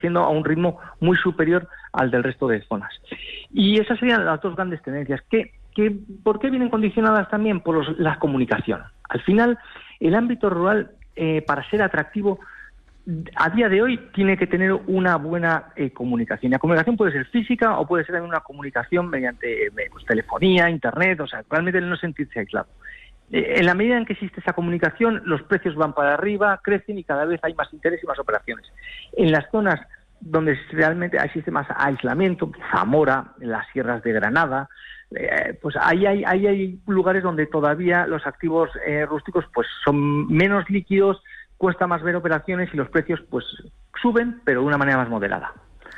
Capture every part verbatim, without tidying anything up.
creciendo a un ritmo muy superior al del resto de zonas. Y esas serían las dos grandes tendencias. ¿Qué, qué, ¿Por qué vienen condicionadas también? Por los, la comunicación. Al final, el ámbito rural, eh, para ser atractivo, a día de hoy tiene que tener una buena eh, comunicación. La comunicación puede ser física o puede ser también una comunicación mediante eh, pues, telefonía, internet, o sea, realmente no sentirse aislado. Eh, en la medida en que existe esa comunicación, los precios van para arriba, crecen y cada vez hay más interés y más operaciones. En las zonas donde realmente existe más aislamiento, Zamora, las sierras de Granada, eh, pues ahí hay, ahí hay lugares donde todavía los activos eh, rústicos pues son menos líquidos, cuesta más ver operaciones y los precios pues suben, pero de una manera más moderada.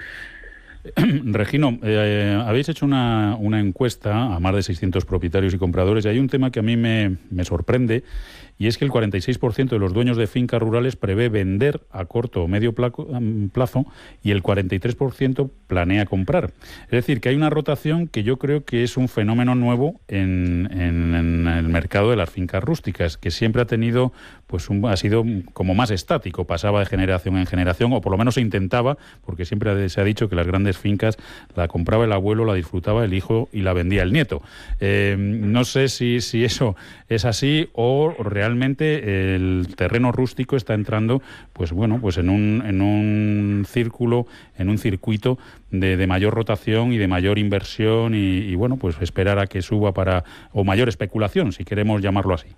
Regino, eh, habéis hecho una, una encuesta a más de seiscientos propietarios y compradores y hay un tema que a mí me, me sorprende y es que el cuarenta y seis por ciento de los dueños de fincas rurales prevé vender a corto o medio plazo y el cuarenta y tres por ciento planea comprar. Es decir, que hay una rotación que yo creo que es un fenómeno nuevo en, en, en el mercado de las fincas rústicas, que siempre ha tenido, pues un, ha sido como más estático, pasaba de generación en generación, o por lo menos se intentaba, porque siempre se ha dicho que las grandes fincas la compraba el abuelo, la disfrutaba el hijo y la vendía el nieto. Eh, no sé si, si eso es así o realmente el terreno rústico está entrando, pues bueno, pues en un, en un círculo, en un circuito de, de mayor rotación y de mayor inversión y, y bueno, pues esperar a que suba para, o mayor especulación, si queremos llamarlo así.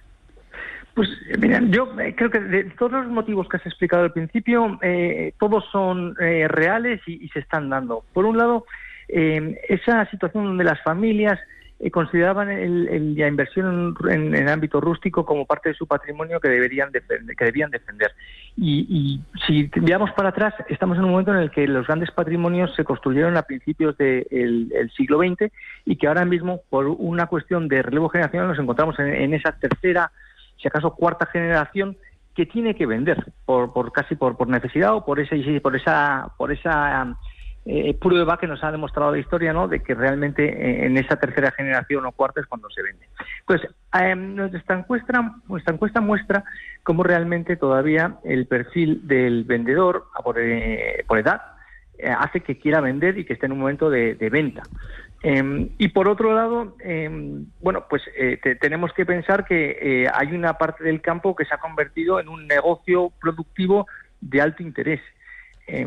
Pues mira, yo creo que de todos los motivos que has explicado al principio, eh, todos son eh, reales y, y se están dando. Por un lado, eh, esa situación donde las familias eh, consideraban el, el, la inversión en, en, en el ámbito rústico como parte de su patrimonio que deberían defender, que debían defender. Y, y si miramos para atrás, estamos en un momento en el que los grandes patrimonios se construyeron a principios del de siglo veinte y que ahora mismo, por una cuestión de relevo generacional, nos encontramos en, en esa tercera, si acaso cuarta generación, que tiene que vender por, por casi por, por necesidad o por ese por esa por esa eh, prueba que nos ha demostrado la historia, ¿no?, de que realmente eh, en esa tercera generación o cuarta es cuando se vende. Entonces, eh, nuestra encuesta nuestra encuesta muestra cómo realmente todavía el perfil del vendedor por, eh, por edad eh, hace que quiera vender y que esté en un momento de, de venta. Eh, y por otro lado, eh, bueno, pues eh, te, tenemos que pensar que eh, hay una parte del campo que se ha convertido en un negocio productivo de alto interés, eh,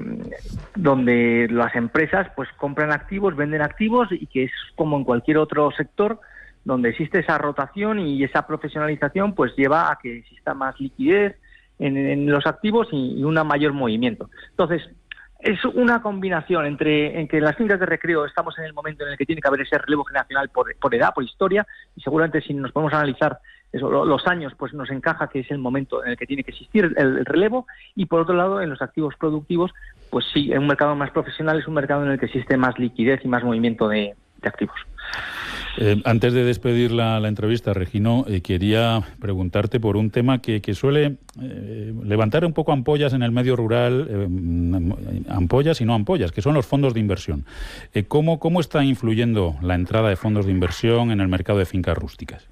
donde las empresas pues compran activos, venden activos y que es como en cualquier otro sector donde existe esa rotación y esa profesionalización pues lleva a que exista más liquidez en, en los activos y, y un mayor movimiento. Entonces, es una combinación entre en que las fincas de recreo estamos en el momento en el que tiene que haber ese relevo generacional por, por edad, por historia, y seguramente si nos podemos analizar eso, los años, pues nos encaja que es el momento en el que tiene que existir el, el relevo, y por otro lado, en los activos productivos, pues sí, en un mercado más profesional es un mercado en el que existe más liquidez y más movimiento de, de activos. Eh, antes de despedir la, la entrevista, Regino, eh, quería preguntarte por un tema que, que suele eh, levantar un poco ampollas en el medio rural, eh, ampollas y no ampollas, que son los fondos de inversión. Eh, ¿cómo, ¿Cómo está influyendo la entrada de fondos de inversión en el mercado de fincas rústicas?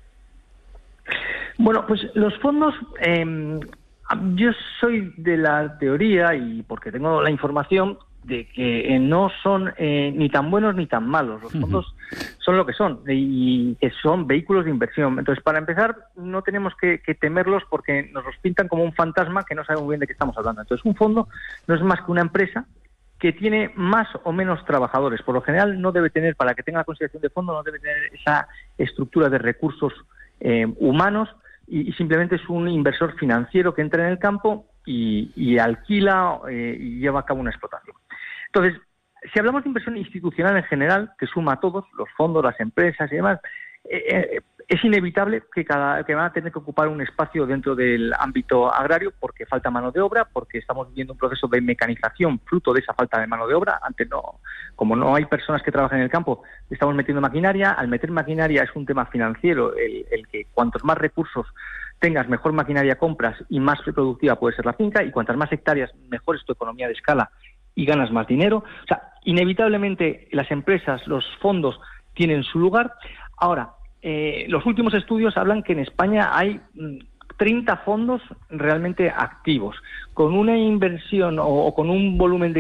Bueno, pues los fondos, eh, yo soy de la teoría, y porque tengo la información, de que eh, no son eh, ni tan buenos ni tan malos. Los fondos uh-huh. son lo que son y que son vehículos de inversión. Entonces, para empezar, no tenemos que, que temerlos porque nos los pintan como un fantasma que no sabemos bien de qué estamos hablando. Entonces, un fondo no es más que una empresa que tiene más o menos trabajadores. Por lo general, no debe tener, para que tenga la consideración de fondo, no debe tener esa estructura de recursos eh, humanos y, y simplemente es un inversor financiero que entra en el campo y, y alquila eh, y lleva a cabo una explotación. Entonces, si hablamos de inversión institucional en general, que suma a todos, los fondos, las empresas y demás, eh, es inevitable que, cada, que van a tener que ocupar un espacio dentro del ámbito agrario porque falta mano de obra, porque estamos viviendo un proceso de mecanización fruto de esa falta de mano de obra. Antes no, como no hay personas que trabajan en el campo, estamos metiendo maquinaria. Al meter maquinaria es un tema financiero, el, el que cuantos más recursos tengas, mejor maquinaria compras y más productiva puede ser la finca, y cuantas más hectáreas, mejor es tu economía de escala y ganas más dinero. O sea, inevitablemente las empresas, los fondos tienen su lugar. Ahora, eh, los últimos estudios hablan que en España hay mmm, treinta fondos realmente activos, con una inversión o, o con un volumen de